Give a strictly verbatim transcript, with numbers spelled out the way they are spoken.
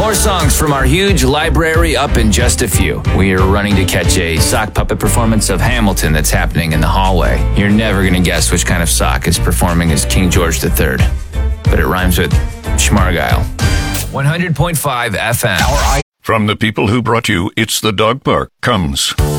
More songs from our huge library up in just a few. We are running to catch a sock puppet performance of Hamilton that's happening in the hallway. You're never going to guess which kind of sock is performing as King George the Third. But it rhymes with Schmargile. one hundred point five F M. From the people who brought you It's the Dog Park comes